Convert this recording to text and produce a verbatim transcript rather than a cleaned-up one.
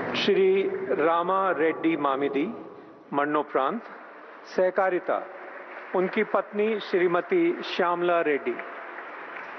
श्री रामा रेड्डी मामिदी, मरणोपरांत। सहकारिता, उनकी पत्नी श्रीमती श्यामला रेड्डी।